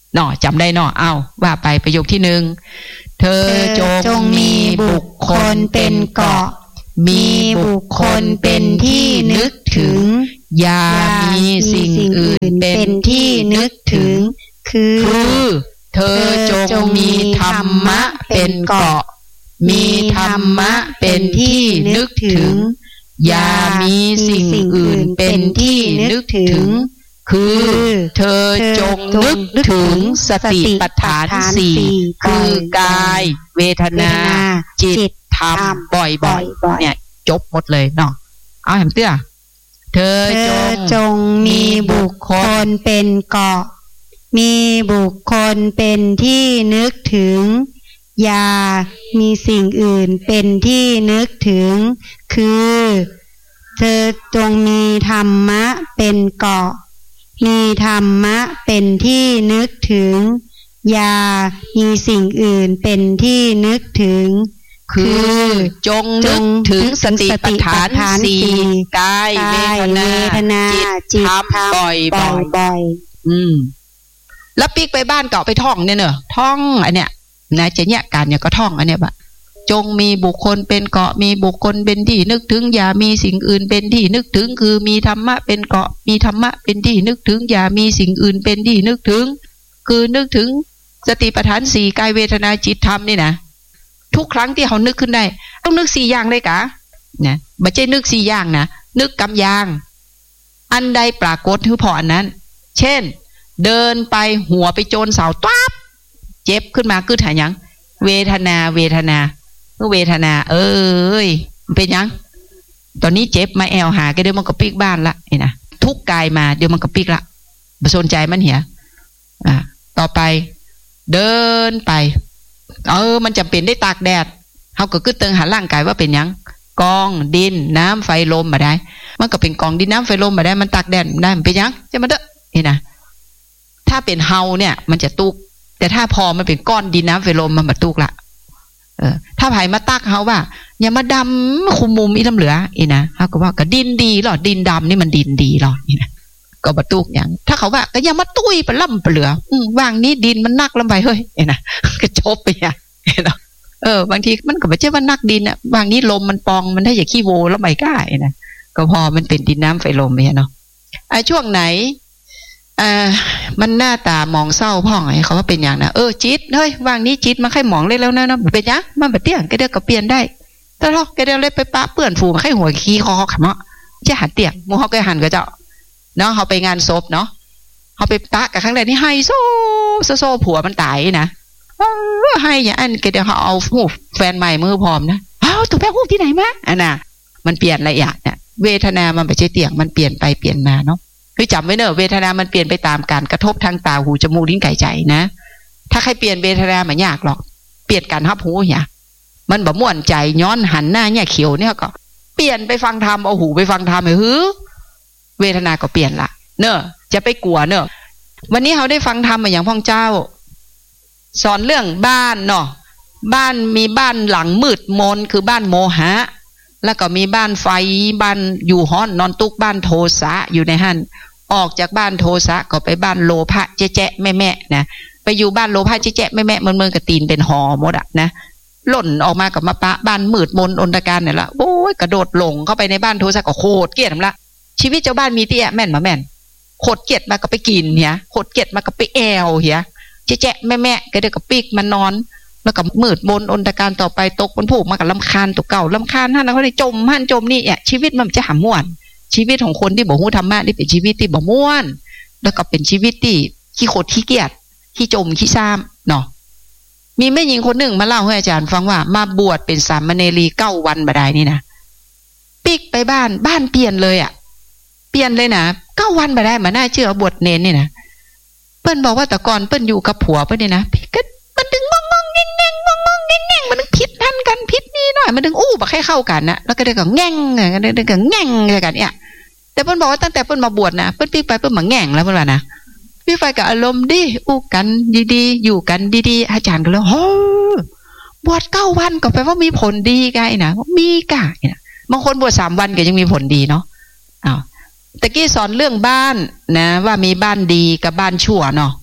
เนาะจำได้เนาะเอาว่าไปประโยคที่หนึ่งเธอจงมีบุคคลเป็นเกาะมีบุคคลเป็นที่นึกถึงอย่ามีสิ่งอื่นเป็นที่นึกถึงคือเธอจงมีธรรมะเป็นเกาะมีธรรมะเป็นที่นึกถึงอย่ามีสิ่งอื่นเป็นที่นึกถึงคือเธอจงนึกถึงสติปัฏฐานสี่คือกายเวทนาจิตธรรมบ่อยๆเนี่ยจบหมดเลยเนาะเอาแหมเตื้อเธอจงมีบุคคลเป็นเกาะมีบุคคลเป็นที่นึกถึงอย่ามีสิ่งอื่นเป็นที่นึกถึงคือเธอจงมีธรรมะเป็นเกาะมีธรรมะเป็นที่นึกถึงอย่ามีสิ่งอื่นเป็นที่นึกถึงคือจงนึกถึงสติปัฏฐานสี่กายเวทนาจิตธรรมบ่อยแล้วปิ๊กไปบ้านเก่าไปท่องเนี่ยเนอะท่องอันเนี้ยนะจะเนี่ยการเนี่ยก็ท่องอันเนี้ยบะจงมีบุคคลเป็นเกาะมีบุคคลเป็นที่นึกถึงอย่ามีสิ่งอื่นเป็นที่นึกถึงคือมีธรรมะเป็นเกาะมีธรรมะเป็นที่นึกถึงอย่ามีสิ่งอื่นเป็นที่นึกถึงคือนึกถึงสติปัฏฐานสี่กายเวทนาจิตธรรมนี่นะทุกครั้งที่เขานึกขึ้นได้ต้องนึกสี่อย่างเลยกะนะไม่ใช่นึกสี่อย่างนะนึกกำยางอันใดปรากฏคือพออันนั้นเช่นเดินไปหัวไปโจนเสาต๊อบเจ็บขึ้นมาคือถ่ายยังเวทนาเมื่อเวทนาเป็นยังตอนนี้เจ็บมาแอลหาก็เดี๋ยวมันก็ปิกบ้านละนี่นะทุกกายมาเดี๋ยวมันก็ปิกละบ่สนใจมันเหี่ยต่อไปเดินไปมันจำเป็นได้ตากแดดเขาก็คือเตือนหาร่างกายว่าเป็นยังกองดินน้ำไฟลมมาได้มันก็เป็นกองดินน้ำไฟลมมาได้มันตากแดดได้มันเป็นยังจะมาเด้อนี่นะถ้าเป็นเฮาเนี่ยมันจะตุกแต่ถ้าพอมันเป็นก้อนดินน้ำไฟลมมันมาตุกละถ้าไผ่มาตักเฮาว่าอย่ามาดำคุมมุมอีน้ำเหลืออีนะเขาก็ว่าก็ดินดีหรอดินดำนี่มันดินดีหรอนี่นะก็มาตุกอย่างถ้าเขาว่าก็อย่ามาตุ้ยไปล่ำไปเหลือวางนี้ดินมันนักลำไปเฮ้ยนี่นะก็จบไปอ่ะเนาะบางทีมันก็ไม่ใช่ว่านักดินอ่ะวางนี้ลมมันปองมันได้อย่าขี้โวแล้วไม่กล้านะก็พอมันเป็นดินน้ำไฟลมไปเนาะช่วงไหนมันหน้าตามองเศร้าพ่องไงเขาว่าเป็นอย่างนะจิตเฮ้ยวางนี้จิตมันค่อยมองเลยแล้วนะเป็นยังมันแบบเตี้ยงก็เดี๋ยวก็เปลี่ยนได้แต่เราก็เดี๋ยวเลยไปปะเปื่อนฝูมันค่อยหัวขี้คอขมะจะหันเตียงมูเขาก็หันก็เจาะเนาะเขาไปงานศพเนาะเขาไปตะกับครั้งแรกนี่ให้โซ่ผัวมันตายนะให้อย่างอันก็เดี๋ยวเขาเอาหูแฟนใหม่มือพร้อมนะตัวแป้งหูที่ไหนมาน่ะมันเปลี่ยนละเอียดเนี่ยเวทนามันไปใช้เตียงมันเปลี่ยนไปเปลี่ยนมาเนาะคือจำไว้เนอะเวทนามันเปลี่ยนไปตามการกระทบทางตาหูจมูกลิ้นกายใจนะถ้าใครเปลี่ยนเวทนามันยากหรอกเปลี่ยนการฮับหูเนี่ยมันแบบม่วนใจย้อนหันหน้าเนี่ยเขียวเนี่ยก็เปลี่ยนไปฟังธรรมเอาหูไปฟังธรรมเลยเวทนาก็เปลี่ยนละเนอะจะไปกลัวเนอะวันนี้เขาได้ฟังธรรมมาอย่างพ่อเจ้าสอนเรื่องบ้านเนาะบ้านมีบ้านหลังมืดมนคือบ้านโมหะแล้วก็มีบ้านไฟบ้านอยู่ฮ้อนนอนตุกบ้านโทสะอยู่ในหันออกจากบ้านโทสะก็ไปบ้านโลภะเจ๊ะแม่นะไปอยู่บ้านโลภะเจ๊ะแม่เมืองกระตีนเป็นหอหมดอะนะหล่นออกมากับมาปะบ้านมืดมนอนตการเนี่ยละโอ้ยกระโดดหลงเข้าไปในบ้านโทสะก็โคตรเกลียดละชีวิตเจ้าบ้านมีเตี้ยแม่นมาแม่นโคตรเกลียดมาก็ไปกินเฮียโคตรเกลียดมาก็ไปแอวเฮียเจ๊ะแม่ก็เดี๋ยวก็ปีกมันนอนแล้วก็มืดมนอนตการต่อไปตกบนผูกมากับลำคาญตัวเก่าลำคาญท่านแล้วเขาได้จมนี่ชีวิตมันจะหาม่วนชีวิตของคนที่บอกหูธรรมะนี่เป็นชีวิตที่บ่ม่วนแล้วก็เป็นชีวิตที่ขี้โคตรขี้เกียจขี้จมขี้ซ้ำเนาะมีแม่หญิงคนหนึ่งมาเล่าให้อาจารย์ฟังว่ามาบวชเป็นสามเณรี9 วันบ่ได้นี่นะปิกไปบ้านเปลี่ยนเลยอ่ะเปลี่ยนเลยนะ9 วันบ่ได้มาน่าเชื่อบวชเนรนี่นะเปิ้นบอกว่าแต่ก่อนเปิ้นอยู่กับผัวเปิ้นนี่นะก็มันดึงงงแง่งมันดึงพิษทันกันพิษนี่หน่อยมันดึงบ่ให้เข้ากันนะแล้วก็ได้ก็แง่งกันได้ก็แง่งกันเนี่ยแต่เปิ้นบอกว่าตั้งแต่เปิ้นมาบวชนะเปิ้นปิ๊กไปเปิ้นมาแง่งแล้วเปิ้นว่านะพี่ไฟกับอารมณ์ดีกันดีๆอยู่กันดีๆอาจารย์ก็เลยบวช9 วันก็แปลว่ามีผลดีไงนะมีกะเนี่ยบางคนบวช3 วันก็ยังมีผลดีเนาะตะกี้สอนเรื่องบ้านนะว่ามีบ้านดีกับบ้านชั่วเนาะ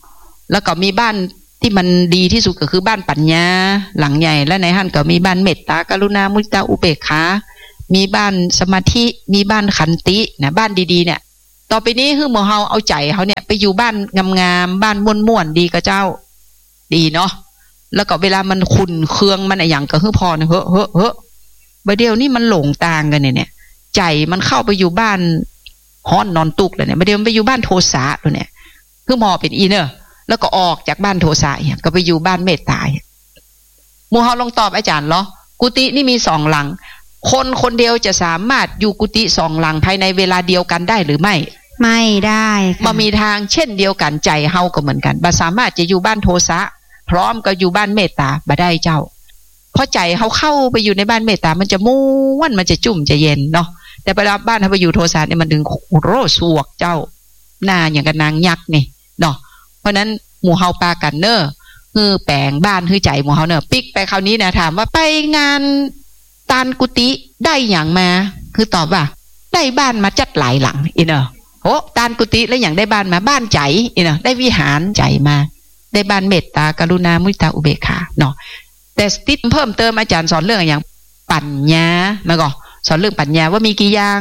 แล้วก็มีบ้านที่มันดีที่สุดก็คือบ้านปัญญาหลังใหญ่และในหั่นก็มีบ้านเมตตากรุณามุทิตาอุเบกขามีบ้านสมาธิมีบ้านขันตินะบ้านดีๆเนี่ยต่อไปนี้คือหมู่เฮาเอาใจเขาเนี่ยไปอยู่บ้านงามๆบ้านม่วนๆดีกับเจ้าดีเนาะแล้วก็เวลามันขุ่นเคืองมันอะไรอย่างก็คือพอนะเฮ้อบัดเดียวนี่มันหลงต่างกันเนี่ยใจมันเข้าไปอยู่บ้านฮ้อนนอนตุกเลยเนี่ยบัดเดียวมันไปอยู่บ้านโทสะตัวเนี่ยคือหมอเป็นอีเนอร์แล้วก็ออกจากบ้านโทสะเนี่ยก็ไปอยู่บ้านเมตตาหมู่เฮาลองตอบอาจารย์เหรอกุฏินี่มี2 หลังคนเดียวจะสามารถอยู่กุฏิ2 หลังภายในเวลาเดียวกันได้หรือไม่ไม่ได้มามีทางเช่นเดียวกันใจเฮาก็เหมือนกันบ่สามารถจะอยู่บ้านโทสะพร้อมกับอยู่บ้านเมตตาบ่ได้เจ้าเพราะใจเฮาเข้าไปอยู่ในบ้านเมตตามันจะม่วนมันจะจุ่มจะเย็นเนาะแต่เวลาบ้านเฮาไปอยู่โทสะเนี่ยมันดึงโรสวกเจ้าหน้าอย่างกับนางยักษ์นี่เนาะเพราะนั้นหมู่เฮาปากันเนอคือแปลงบ้านคือใจหมู่เฮาเนอปิ๊กไปคราวนี้นะถามว่าไปงานตานกุฏิได้อย่างมาคือตอบว่าได้บ้านมาจัดหลายหลังอีเนอโอ้ตานกุฏิแล้วอย่างได้บ้านมาบ้านใจอีเนอได้วิหารใจมาได้บ้านเมตตากรุณามุทิตาอุเบกขาเนาะแต่สติ๊กเพิ่มเติมอาจารย์สอนเรื่องอย่างปัญญามาก่อนสอนเรื่องปัญญาว่ามีกี่อย่าง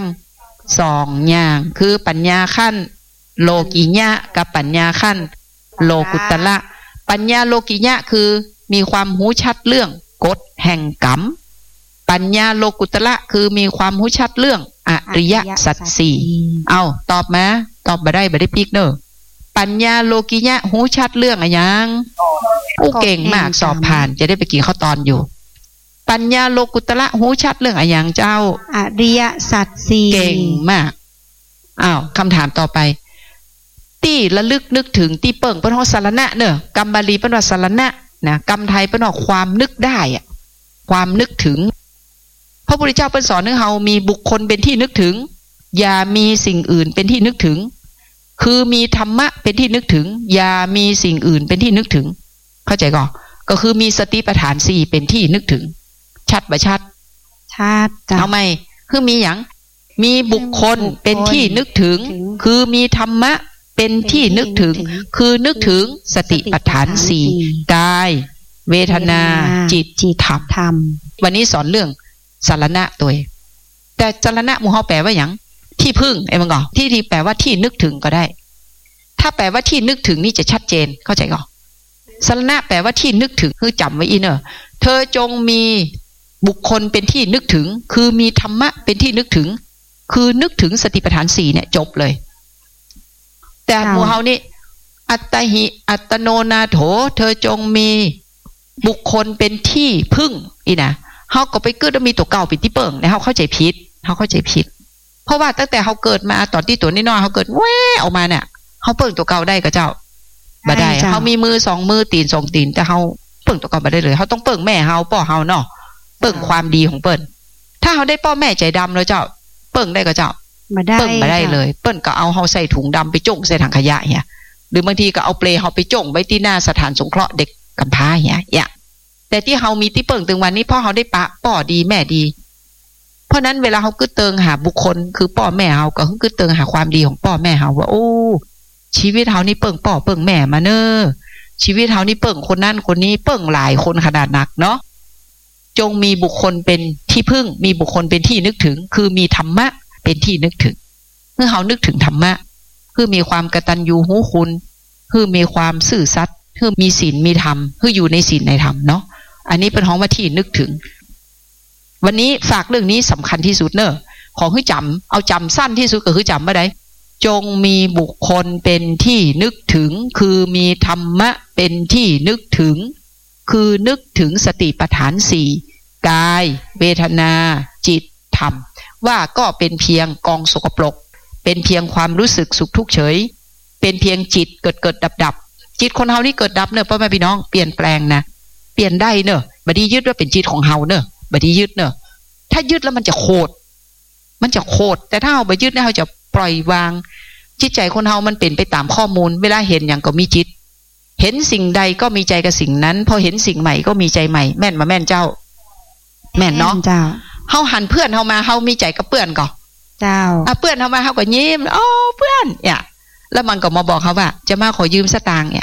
2 อย่างคือปัญญาขั้นโลกิยะกับปัญญาขั้นโลกุตละปัญญาโลกิยะคือมีความรู้ชัดเรื่องกฎแห่งกรรมปัญญาโลกุตละคือมีความรู้ชัดเรื่องอริยสัจ 4เอาตอบมาตอบบ่ได้ปิ๊กเนอปัญญาโลกิยะรู้ชัดเรื่องอะไรยังผู้เก่งมากสอบผ่านจะได้ไปกินข้าวตอนอยู่ปัญญาโลกุตละรู้ชัดเรื่องอะไรยังเจ้าอริยสัจ 4 เก่งมากอ้าวคำถามต่อไปที่ระลึกนึกถึงที่เปิ่งเป็นว่าสารณะเนอะกรรมบาลีเป็นว่าสารณะนะกรรมไทยเป็นว่าความนึกได้อะความนึกถึงพระพุทธเจ้าเป็นสอนให้เรามีบุคคลเป็นที่นึกถึงอย่ามีสิ่งอื่นเป็นที่นึกถึงคือมีธรรมะเป็นที่นึกถึงอย่ามีสิ่งอื่นเป็นที่นึกถึงเข้าใจก่อนก็คือมีสติปัฏฐาน4เป็นที่นึกถึงชัดบ่ชัดเอาไหมคือมีอย่างมีบุคคลเป็นที่นึกถึงคือมีธรรมะเป็นที่นึกถึงคือนึกถึงสติปัฏฐาน4กายเวทนาจิตธรรมวันนี้สอนเรื่องสารณะตัวแต่สารณะหมู่เฮาแปลว่าอย่างที่พึ่งไอ้บังก่อที่แปลว่าที่นึกถึงก็ได้ถ้าแปลว่าที่นึกถึงนี่จะชัดเจนเข้าใจก่อนสารณะแปลว่าที่นึกถึงคือจำไว้อีเนอเธอจงมีบุคคลเป็นที่นึกถึงคือมีธรรมะเป็นที่นึกถึงคือนึกถึงสติปัฏฐาน4เนี่ยจบเลยแต่หมู่เฮานี่อัตตหิอัตโนนาโถเธอจงมีบุคคลเป็นที่พึ่งอีนะเฮาก็ไปเกิดมีตัวเก่าเป็นที่เปิ่งแล้วเฮาเข้าใจผิดเพราะว่าตั้งแต่เฮาเกิดมาตอนที่ตัวน้อยๆเฮาเกิดแว่ออกมาเนี่ยเฮาเปิ่งตัวเก่าได้ก็เจ้าบ่ได้เฮามีมือ2 มือตีน2 ตีนแต่เฮาเปิ่งตัวเก่าบ่ได้เลยเฮาต้องเปิ่งแม่เฮาพ่อเฮาเนาะเปิ่งความดีของเปิ้นถ้าเฮาได้พ่อแม่ใจดำแล้วเจ้าเปิ่งได้ก็เจ้าเปิ้งมาได้เลยเปิ้นก็เอาเฮาใส่ถุงดำไปจ่งใส่ถังขยะเนี่ยหรือบางทีก็เอาเปลเฮาไปจ่งไว้ที่หน้าสถานสงเคราะห์เด็กกำพร้าเนี่ยแต่ที่เฮามีที่เปิ้งตึงวันนี้พ่อเฮาได้ปะป่อดีแม่ดีเพราะนั้นเวลาเฮากึดเติงหาบุคคลคือพ่อแม่เฮาก็กึดเติงหาความดีของพ่อแม่เฮาว่าโอ้ชีวิตเฮานี่เปิ้งพ่อเปิ้งแม่มาเน้อชีวิตเฮานี่เปิ้งคนนั้นคนนี้เปิ้งหลายคนขนาดหนักเนาะจงมีบุคคลเป็นที่พึ่งมีบุคคลเป็นที่นึกถึงคือมีธรรมะเป็นที่นึกถึงเมื่อเขานึกถึงธรรมะคือมีความกตัญญูรู้คุณคือมีความซื่อสัตย์คือมีศีลมีธรรมคืออยู่ในศีลในธรรมเนาะอันนี้เป็นของว่าที่นึกถึงวันนี้ฝากเรื่องนี้สำคัญที่สุดเนอะของคือจำเอาจำสั้นที่สุดก็คือจำว่าไดจงมีบุคคลเป็นที่นึกถึงคือมีธรรมะเป็นที่นึกถึงคือนึกถึงสติปัฏฐาน4กายเวทนาจิตธรรมว่าก็เป็นเพียงกองสกปรกเป็นเพียงความรู้สึกสุขทุกข์เฉยเป็นเพียงจิตเกิดดับจิตคนเฮานี่เกิดดับเนอะพ่อแม่พี่น้องเปลี่ยนแปลงนะเปลี่ยนได้เนอะบัดนี้ยึดว่าเป็นจิตของเฮาเนอะบัดนี้ยึดเนอะถ้ายึดแล้วมันจะโคตรแต่ถ้าเฮาบ่ยึดเนี่ยเฮาจะปล่อยวางจิตใจคนเฮามันเป็นไปตามข้อมูลเวลาเห็นอย่างก็มีจิตเห็นสิ่งใดก็มีใจกับสิ่งนั้นพอเห็นสิ่งใหม่ก็มีใจใหม่แม่นมาแม่นเจ้าแม่นเนาะเฮาหันเพื่อนเฮามาเฮามีใจกับเพื่อนก่อนเจ้าเพื่อนเฮามาเฮาก็ยิ้มอ๋อเพื่อนเนี่ยแล้วมันก็มาบอกเขาว่าจะมาขอยืมสตางค์เนี่ย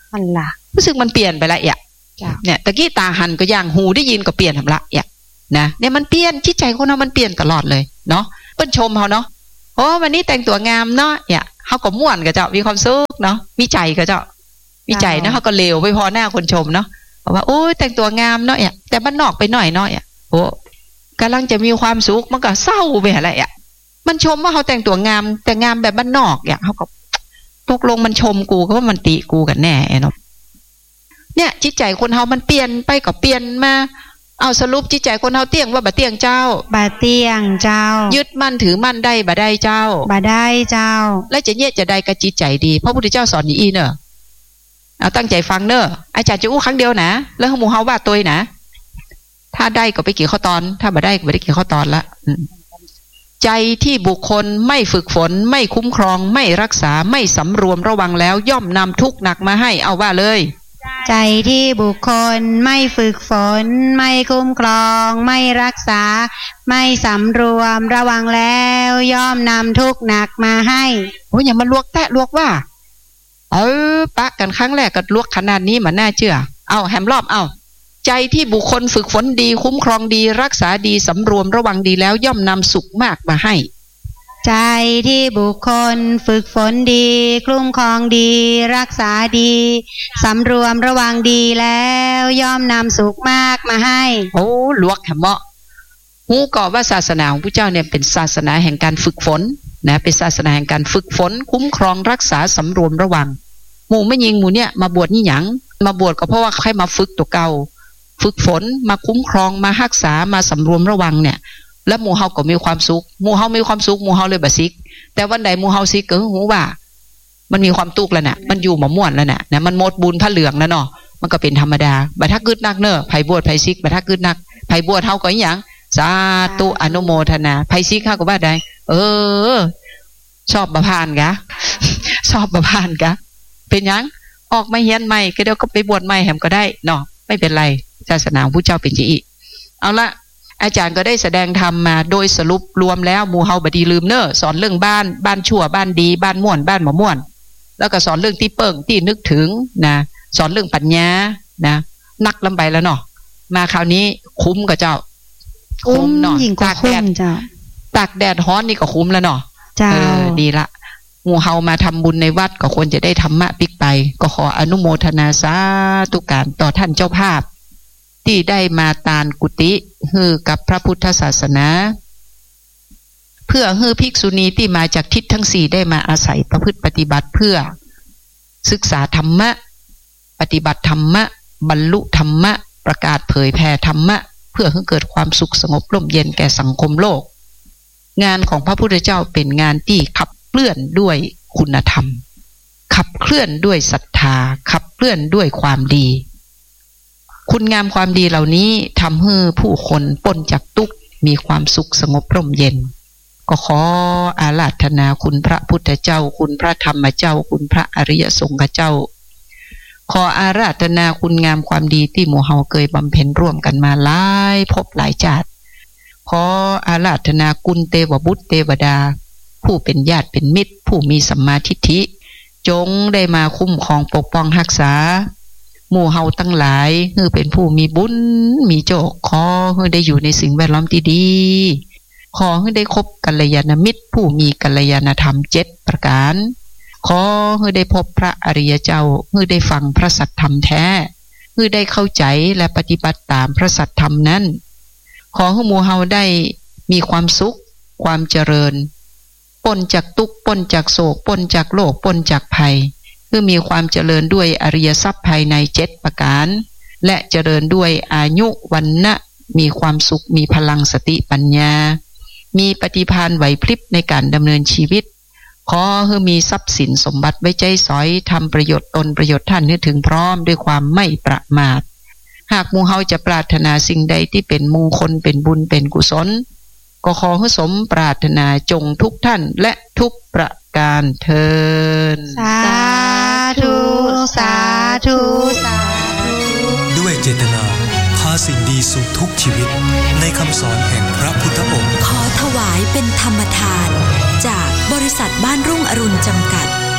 มันล่ะรู้สึกมันเปลี่ยนไปละเนี่ยตะกี้ตาหันก็อย่างหูได้ยินก็เปลี่ยนทำละนะเนี่ยมันเปลี่ยนจิตใจคนเรามันเปลี่ยนตลอดเลยเนาะเปิ้นชมเขาเนาะโอ้วันนี้แต่งตัวงามเนาะเขาก็ม่วนกับเจ้ามีความสุขเนาะมีใจกับเจ้ามีใจนะเขาก็เลวไปพอหน้าคนชมเนาะว่าโอ้ยแต่งตัวงามเนาะแต่บ้านนอกไปหน่อยเนาะโอ้กำลังจะมีความสุขมันก็เศร้าไปอะไรมันชมว่าเขาแต่งตัวงามแต่งามแบบบ้านนอกเขาก็ตกลงมันชมกูก็ว่ามันติกูกันแน่เนาะเนี่ยจิตใจคนเฮามันเปลี่ยนไปก็เปลี่ยนมาเอาสรุปจิตใจคนเฮาเตี้ยงว่าบ่เตี้ยงเจ้าบ่เตี้ยงเจ้ายึดมั่นถือมั่นได้บ่ได้เจ้าบ่ได้เจ้าแล้วจะเนี่ยจะได้กับจิตใจดีพระพุทธเจ้าสอนอย่างนี้เนอะเอาตั้งใจฟังเนอะอาจารย์จะอู้ครั้งเดียวนะแล้วหมู่เฮาว่าตัวนะถ้าได้ก็ไปกี่ข้อตอนถ้าบ่ได้ก็บ่ได้กี่ข้อตอนละใจที่บุคคลไม่ฝึกฝนไม่คุ้มครองไม่รักษาไม่สำรวมระวังแล้วย่อมนำทุกข์หนักมาให้เอาว่าเลยใจที่บุคคลไม่ฝึกฝนไม่คุ้มครองไม่รักษาไม่สำรวมระวังแล้วย่อมนำทุกข์หนักมาให้โอ้ยอย่ามาลวกแตะลวกว่าปะกันครั้งแรกก็ลวกขนาดนี้มันน่าเชื่อเอาแฮมรอบเอาใจที่บุคคลฝึกฝนดีคุ้มครองดีรักษาดีสำรวมระวังดีแล้วย่อมนำสุขมากมาให้ใจที่บุคคลฝึกฝนดีคุ้มครองดีรักษาดีสำรวมระวังดีแล้วย่อมนำสุขมากมาให้โอ้ลวกแฮมเหมาะฮู้ก่อว่าศาสนาของพระเจ้าเนี่ยเป็นศาสนาแห่งการฝึกฝนนะเป็นศาสนาแห่งการฝึกฝนคุ้มครองรักษาสำรวมระวังหมู่ไม่ยิงหมู่เนี่ยมาบวชนี่หยังมาบวชก็เพราะว่าใครมาฝึกตัวเก่าฝึกฝนมาคุ้มครองมารักษามาสำรวมระวังเนี่ยแล้วหมู่เฮาก็มีความสุขหมู่เฮามีความสุขหมู่เฮาเลยบ่ซิกแต่วันใดหมู่เฮาซิกก็ฮู้ว่ามันมีความตุกแล้วน่ะมันอยู่หม่ม่วนแล้วน่ะนะมันหมดบุญพระเหลืองแล้วเนาะมันก็เป็นธรรมดาบัดถ้ากึดนักเน้อไผบวชไผซิกบัดถ้ากึดนักไผบวชเฮาก็อีหยังสาธุอนุโมทนาไผซิกเฮาก็ว่าได้ชอบบ่ผ่านกะชอบบ่ผ่านกะเป็นหยังออกมาเฮียนใหม่ก็เดี๋ยวก็ไปบวชใหม่แหมก็ได้เนาะไม่เป็นไรศาสนาของพระเจ้าเป็นจิอีเอาละอาจารย์ก็ได้แสดงธรรมมาโดยสรุปรวมแล้วหมู่เฮาบ่ดีลืมเน้อสอนเรื่องบ้านชั่วบ้านดีบ้านม่วนบ้านบ่ม่วนแล้วก็สอนเรื่องที่เปิ้งที่นึกถึงนะสอนเรื่องปัญญานะนักลำไปแล้วเนาะมาคราวนี้คุ้มกับเจ้าคุ้มเนาะตากแดดร้อนนี่ก็คุ้มแล้วเนาะดีละหมู่เฮามาทำบุญในวัดก็ควรจะได้ธรรมะปิกไปก็ขออนุโมทนาสาธุการต่อท่านเจ้าภาพที่ได้มาตานกุฏิฮือกับพระพุทธศาสนาเพื่อฮือภิกษุณีที่มาจากทิศทั้ง4ได้มาอาศัยประพฤติปฏิบัติเพื่อศึกษาธรรมะปฏิบัติธรรมะบรรลุธรรมะประกาศเผยแผ่ธรรมะเพื่อให้เกิดความสุขสงบร่มเย็นแก่สังคมโลกงานของพระพุทธเจ้าเป็นงานที่ขับเคลื่อนด้วยคุณธรรมขับเคลื่อนด้วยศรัทธาขับเคลื่อนด้วยความดีคุณงามความดีเหล่านี้ทำให้ผู้คนพ้นจากทุกข์มีความสุขสงบร่มเย็นก็ขออาราธนาคุณพระพุทธเจ้าคุณพระธรรมเจ้าคุณพระอริยสงฆ์เจ้าขออาราธนาคุณงามความดีที่หมู่เฮาเคยบำเพ็ญร่วมกันมาหลายภพหลายชาติขออาราธนาคุณเทวบุตรเทวดาผู้เป็นญาติเป็นมิตรผู้มีสัมมาทิฏฐิจงได้มาคุ้มครองปกป้องรักษาหมู่เฮาตั้งหลายคือเป็นผู้มีบุญมีโจกขอให้ได้อยู่ในสิ่งแวดล้อมที่ดีขอให้ได้คบกัลยาณมิตรผู้มีกัลยาณธรรม7ประการขอให้ได้พบพระอริยเจ้าให้ได้ฟังพระสัทธรรมแท้ให้ได้เข้าใจและปฏิบัติตามพระสัทธรรมนั้นขอให้หมู่เฮาได้มีความสุขความเจริญพ้นจากทุกข์พ้นจากโศกพ้นจากโรคพ้นจากภัยคือมีความเจริญด้วยอริยทรัพย์ภายใน7ประการและเจริญด้วยอายุวันนะมีความสุขมีพลังสติปัญญามีปฏิภาณไหวพริบในการดำเนินชีวิตขอให้มีทรัพย์สินสมบัติไว้ใจสอยทำประโยชน์ตนประโยชน์ท่านให้ถึงพร้อมด้วยความไม่ประมาทหากหมู่เฮาจะปรารถนาสิ่งใดที่เป็นมงคลเป็นบุญเป็นกุศลก็ขอให้สมปรารถนาจงทุกท่านและทุกประการเทินสาธุสาธุสาธุด้วยเจตนาพาสิ่งดีสู่ทุกชีวิตในคำสอนแห่งพระพุทธองค์ขอถวายเป็นธรรมทานจากบริษัทบ้านรุ่งอรุณจำกัด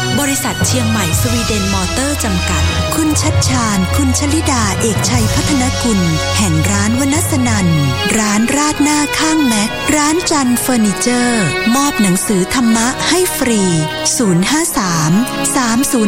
บริษัทเชียงใหม่สวีเดนมอเตอร์จำกัดคุณชัดชาญคุณชลิดาเอกชัยพัฒนกุลแห่งร้านวนัสนันร้านราดหน้าข้างแม็กร้านจันเฟอร์นิเจอร์มอบหนังสือธรรมะให้ฟรี053 300